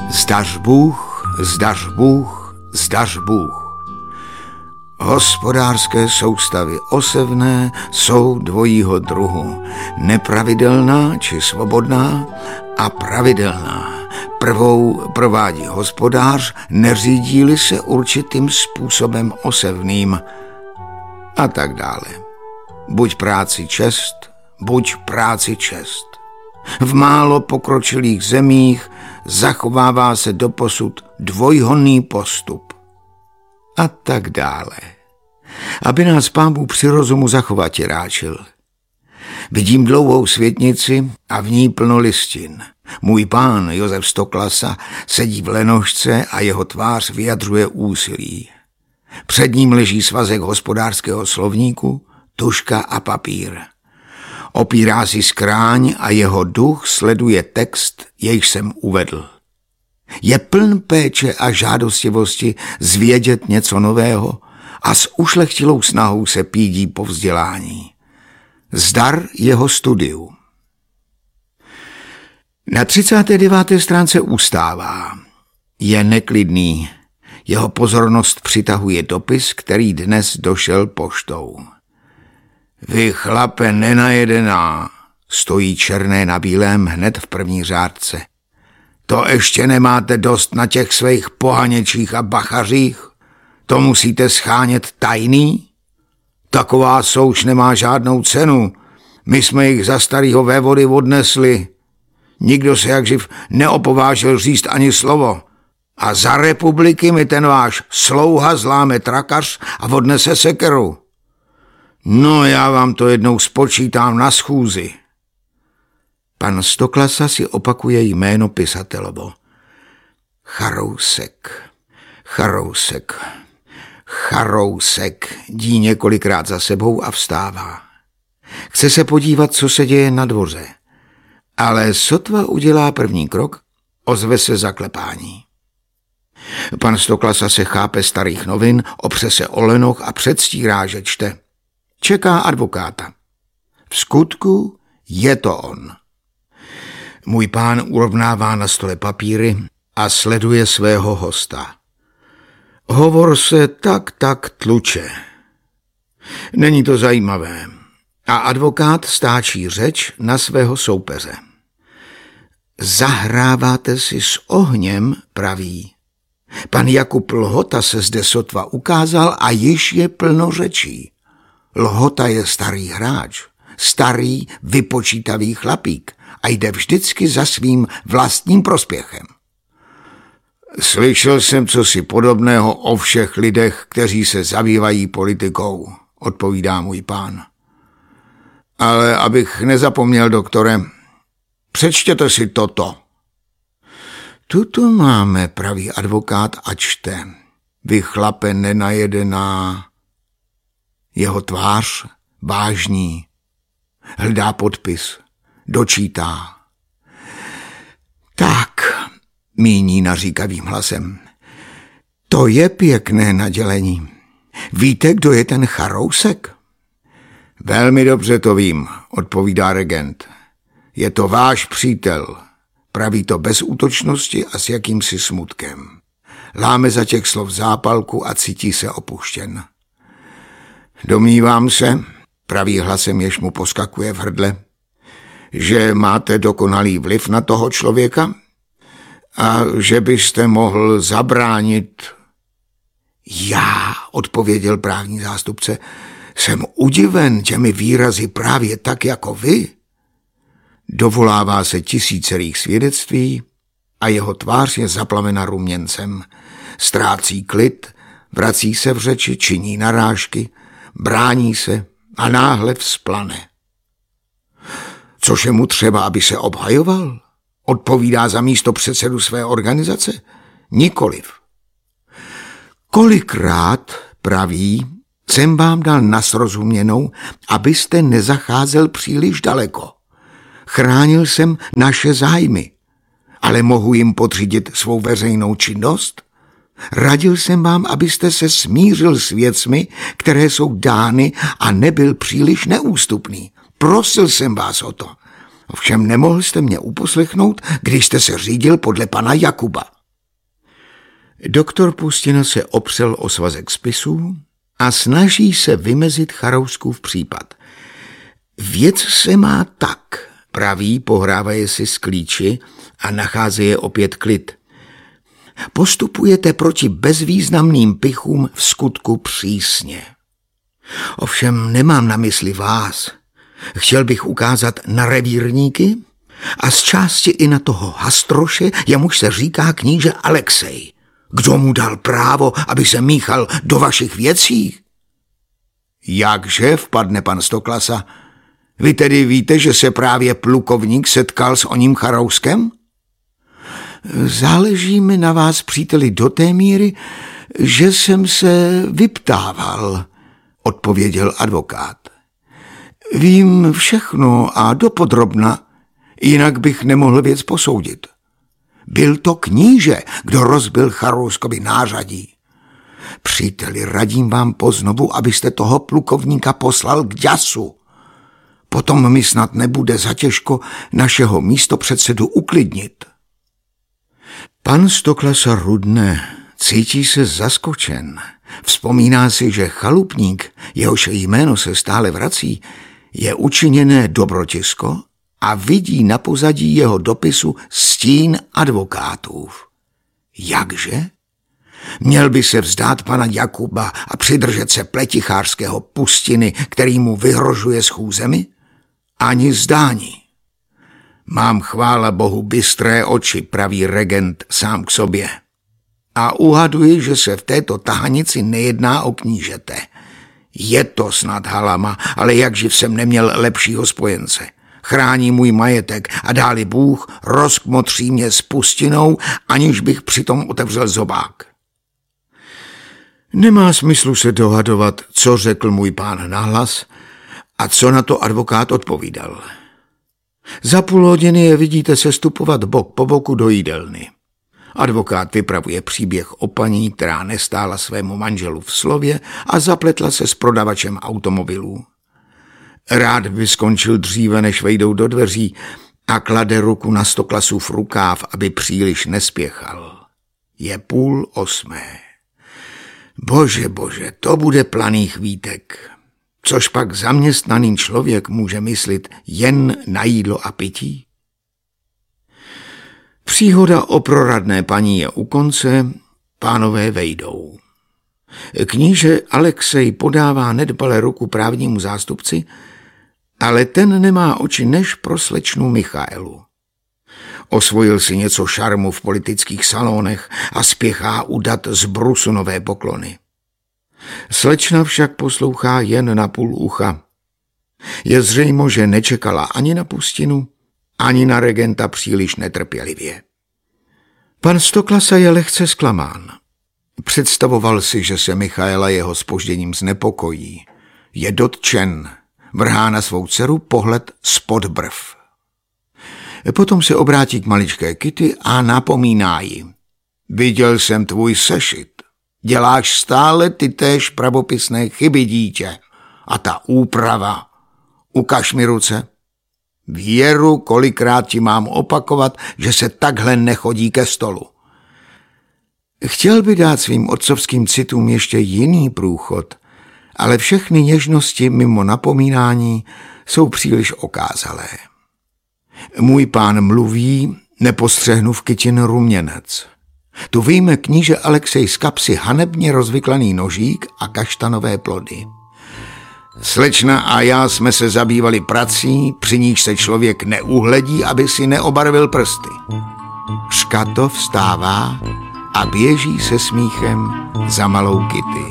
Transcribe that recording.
Zdař Bůh, zdař Bůh, zdař Bůh. Hospodářské soustavy osevné jsou dvojího druhu. Nepravidelná či svobodná a pravidelná. Prvou provádí hospodář, neřídí-li se určitým způsobem osevným a tak dále. Buď práci čest, buď práci čest. V málo pokročilých zemích zachovává se doposud dvojhonný postup. A tak dále. Aby nás Pán Bůh při rozumu zachovat ráčil. Vidím dlouhou světnici a v ní plno listin. Můj pán Josef Stoklasa sedí v lenošce a jeho tvář vyjadřuje úsilí. Před ním leží svazek hospodářského slovníku, tužka a papír. Opírá si skráň a jeho duch sleduje text, jejž jsem uvedl. Je pln péče a žádostivosti zvědět něco nového a s ušlechtilou snahou se pídí po vzdělání. Zdar jeho studiu. Na 39. stránce ustává. Je neklidný. Jeho pozornost přitahuje dopis, který dnes došel poštou. Vy chlape nenajedená, stojí černé na bílém hned v první řádce. To ještě nemáte dost na těch svých pohaněčích a bachařích? To musíte schánět tajný? Taková souš nemá žádnou cenu. My jsme jich za starýho vévody odnesli. Nikdo se jak živ neopovážil říct ani slovo. A za republiky mi ten váš slouha zláme trakař a odnese sekeru. No, já vám to jednou spočítám na schůzi. Pan Stoklasa si opakuje jméno pisatelovo. Charousek, Charousek, Charousek, dí několikrát za sebou a vstává. Chce se podívat, co se děje na dvoře. Ale sotva udělá první krok, ozve se zaklepání. Pan Stoklasa se chápe starých novin, opře se o lenoch a předstírá, že čte. Čeká advokáta. V skutku je to on. Můj pán urovnává na stole papíry a sleduje svého hosta. Hovor se tak tluče. Není to zajímavé. A advokát stáčí řeč na svého soupeře. Zahráváte si s ohněm, praví. Pan Jakub Lhota se zde sotva ukázal a již je plno řečí. Lhota je starý hráč, starý vypočítavý chlapík a jde vždycky za svým vlastním prospěchem. Slyšel jsem cosi podobného o všech lidech, kteří se zabývají politikou, odpovídá můj pán. Ale abych nezapomněl, doktore, přečtěte si toto. Tuto máme, praví advokát a čte. Vy chlape nenajedená. Jeho tvář vážní. Hledá podpis. Dočítá. Tak, míní naříkavým hlasem. To je pěkné nadělení. Víte, kdo je ten Charousek? Velmi dobře to vím, odpovídá regent. Je to váš přítel. Praví to bez útočnosti a s jakýmsi smutkem. Láme za těch slov zápalku a cítí se opuštěn. Domnívám se, praví hlasem, jež mu poskakuje v hrdle, že máte dokonalý vliv na toho člověka a že byste mohl zabránit. Já, odpověděl právní zástupce, jsem udiven těmi výrazy právě tak jako vy. Dovolává se tisícerých svědectví a jeho tvář je zaplavena ruměncem. Ztrácí klid, vrací se v řeči, činí narážky, brání se a náhle vzplane. Což je mu třeba, aby se obhajoval? Odpovídá za místo předsedu své organizace? Nikoliv. Kolikrát, praví, jsem vám dal na srozuměnou, abyste nezacházel příliš daleko. Chránil jsem naše zájmy, ale mohu jim podřídit svou veřejnou činnost? Radil jsem vám, abyste se smířil s věcmi, které jsou dány a nebyl příliš neústupný. Prosil jsem vás o to. Ovšem nemohl jste mě uposlechnout, když jste se řídil podle pana Jakuba. Doktor Pustina se opřel o svazek spisů a snaží se vymezit Charouskův případ. Věc se má tak, praví, pohrávaje si s klíči a nacházeje opět klid. Postupujete proti bezvýznamným pichům v skutku přísně. Ovšem nemám na mysli vás. Chtěl bych ukázat na revírníky a z části i na toho Hastroše, jemuž se říká kníže Alexej. Kdo mu dal právo, aby se míchal do vašich věcí? Jakže, vpadne pan Stoklasa, vy tedy víte, že se právě plukovník setkal s oním Charouskem? Záleží mi na vás, příteli, do té míry, že jsem se vyptával, odpověděl advokát. Vím všechno a dopodrobna, jinak bych nemohl věc posoudit. Byl to kníže, kdo rozbil Charouskovi nářadí. Příteli, radím vám poznovu, abyste toho plukovníka poslal k děsu. Potom mi snad nebude zatěžko našeho místopředsedu uklidnit. Pan Stoklasa rudne, cítí se zaskočen. Vzpomíná si, že chalupník, jehož jméno se stále vrací, je učiněné dobrotisko a vidí na pozadí jeho dopisu stín advokátův. Jakže? Měl by se vzdát pana Jakuba a přidržet se pletichářského Pustiny, který mu vyhrožuje schůzemi? Ani zdání. Mám, chvála Bohu, bystré oči, praví regent sám k sobě. A uhaduji, že se v této tahanici nejedná o knížete. Je to snad halama, ale jakživ jsem neměl lepšího spojence. Chrání můj majetek a dáli Bůh rozkmotří mě s Pustinou, aniž bych přitom otevřel zobák. Nemá smyslu se dohadovat, co řekl můj pán nahlas a co na to advokát odpovídal. Za půl hodiny je vidíte sestupovat bok po boku do jídelny. Advokát vypravuje příběh o paní, která nestála svému manželu v slově a zapletla se s prodavačem automobilů. Rád by skončil dříve, než vejdou do dveří, a klade ruku na Stoklasův rukáv, aby příliš nespěchal. Je 7:30. Bože, to bude planý chvítek. Což pak zaměstnaný člověk může myslit jen na jídlo a pití? Příhoda o proradné paní je u konce, pánové vejdou. Kníže Alexej podává nedbale ruku právnímu zástupci, ale ten nemá oči než pro slečnu Michaelu. Osvojil si něco šarmu v politických salonech a spěchá udat z brusu nové poklony. Slečna však poslouchá jen na půl ucha. Je zřejmo, že nečekala ani na Pustinu, ani na regenta příliš netrpělivě. Pan Stoklasa je lehce zklamán. Představoval si, že se Michaela jeho zpožděním znepokojí. Je dotčen, vrhá na svou dceru pohled spod brv. Potom se obrátí k maličké Kitty a napomíná jí. Viděl jsem tvůj sešit. Děláš stále ty též pravopisné chyby, dítě. A ta úprava. Ukaž mi ruce. Věru, kolikrát ti mám opakovat, že se takhle nechodí ke stolu. Chtěl by dát svým otcovským citům ještě jiný průchod, ale všechny něžnosti mimo napomínání jsou příliš okázalé. Můj pán mluví, nepostřehnu v Kytin ruměnec. Tu vyjme kníže Alexej z kapsy hanebně rozvyklaný nožík a kaštanové plody. Slečna a já jsme se zabývali prací, při níž se člověk neuhledí, aby si neobarvil prsty. Škato vstává a běží se smíchem za malou Kitty.